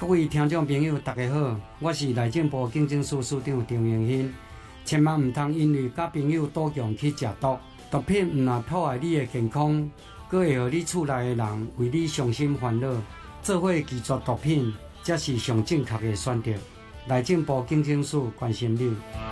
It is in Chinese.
位听众朋友，大家好，我是内政部警政署署长张永新。千万唔通因为甲朋友赌强去食毒，毒品唔但破坏你的健康，佫会互你厝内的人为你伤心烦恼。做伙拒绝毒品，才是上正确的选择。内政部警政署关心你。